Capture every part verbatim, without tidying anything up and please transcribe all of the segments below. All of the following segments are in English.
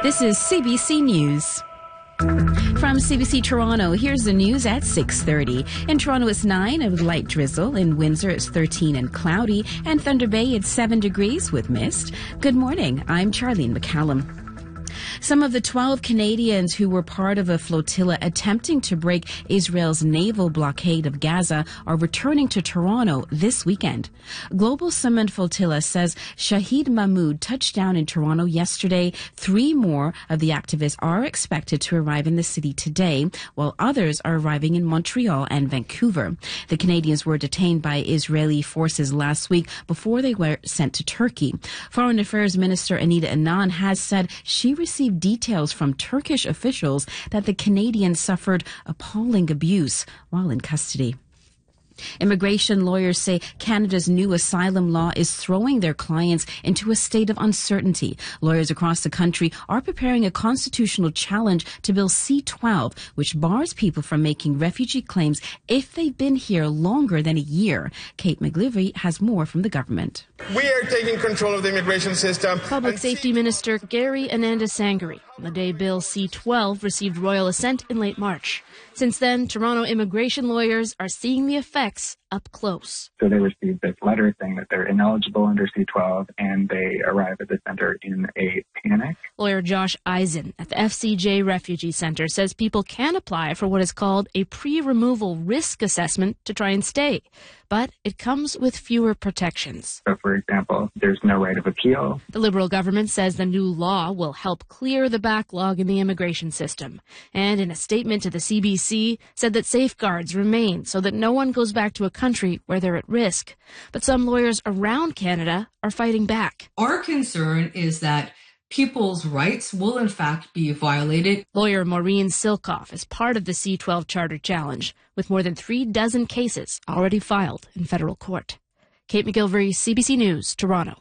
This is C B C News. From C B C Toronto, here's the news at six thirty. In Toronto, it's nine with light drizzle. In Windsor, it's thirteen and cloudy. And Thunder Bay, it's seven degrees with mist. Good morning. I'm Charlene McCallum. Some of the twelve Canadians who were part of a flotilla attempting to break Israel's naval blockade of Gaza are returning to Toronto this weekend. Global Summon Flotilla says Shahid Mahmoud touched down in Toronto yesterday. Three more of the activists are expected to arrive in the city today, while others are arriving in Montreal and Vancouver. The Canadians were detained by Israeli forces last week before they were sent to Turkey. Foreign Affairs Minister Anita Anand has said she received details from Turkish officials that the Canadians suffered appalling abuse while in custody. Immigration lawyers say Canada's new asylum law is throwing their clients into a state of uncertainty. Lawyers across the country are preparing a constitutional challenge to Bill C twelve, which bars people from making refugee claims if they've been here longer than a year. Kate McGillivray has more from the government. We are taking control of the immigration system. Public Safety Minister Gary Anandasangari on the day Bill C twelve received royal assent in late March. Since then, Toronto immigration lawyers are seeing the effects up close. So they received this letter saying that they're ineligible under C twelve, and they arrive at the center in a panic. Lawyer Josh Eisen at the F C J Refugee Center says people can apply for what is called a pre-removal risk assessment to try and stay, but it comes with fewer protections. So, for example, there's no right of appeal. The Liberal government says the new law will help clear the backlog in the immigration system, and in a statement to the C B C said that safeguards remain so that no one goes back to a country where they're at risk. But some lawyers around Canada are fighting back. Our concern is that people's rights will in fact be violated. Lawyer Maureen Silkoff is part of the C twelve Charter Challenge, with more than three dozen cases already filed in federal court. Kate McGillivray, C B C News, Toronto.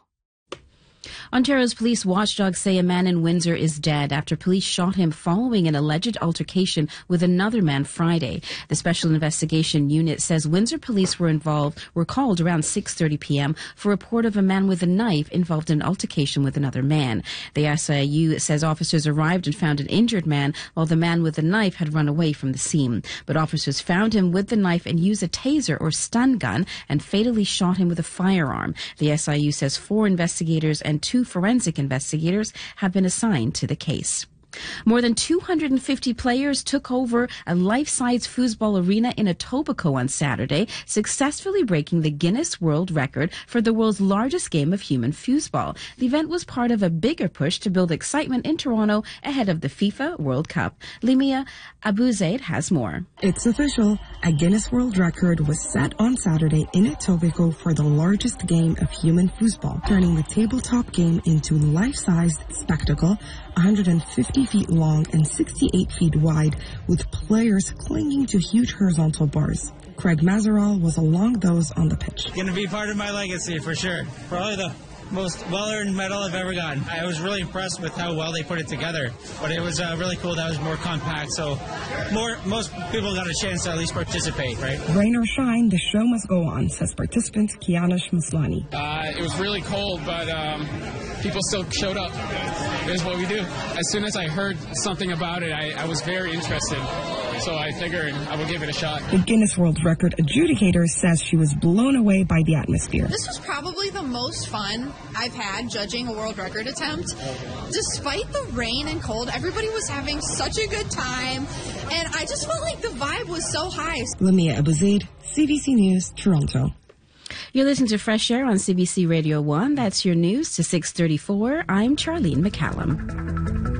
Ontario's police watchdogs say a man in Windsor is dead after police shot him following an alleged altercation with another man Friday. The Special Investigation Unit says Windsor police were involved, were called around six thirty p.m. for a report of a man with a knife involved in an altercation with another man. The S I U says officers arrived and found an injured man while the man with the knife had run away from the scene. But officers found him with the knife and used a taser or stun gun and fatally shot him with a firearm. The S I U says four investigators and two forensic investigators have been assigned to the case. More than two hundred fifty players took over a life-size foosball arena in Etobicoke on Saturday, successfully breaking the Guinness World Record for the world's largest game of human foosball. The event was part of a bigger push to build excitement in Toronto ahead of the FIFA World Cup. Limia Abuzaid has more. It's official. A Guinness World Record was set on Saturday in Etobicoke for the largest game of human foosball, turning the tabletop game into a life-sized spectacle, one hundred fifty feet long and sixty-eight feet wide, with players clinging to huge horizontal bars. Craig Mazeral was along those on the pitch. Going to be part of my legacy for sure. Probably the most well-earned medal I've ever gotten. I was really impressed with how well they put it together, but it was uh, really cool that it was more compact, so more most people got a chance to at least participate, right? Rain or shine, the show must go on, says participant Kianish Muslani. Uh, it was really cold, but um, people still showed up. It is what we do. As soon as I heard something about it, I, I was very interested. So I figured I would give it a shot. The Guinness World Record adjudicator says she was blown away by the atmosphere. This was probably the most fun I've had judging a world record attempt. Despite the rain and cold, everybody was having such a good time, and I just felt like the vibe was so high. Lamia Abuzaid, C B C News, Toronto. You're listening to Fresh Air on C B C Radio one. That's your news to six thirty-four. I'm Charlene McCallum.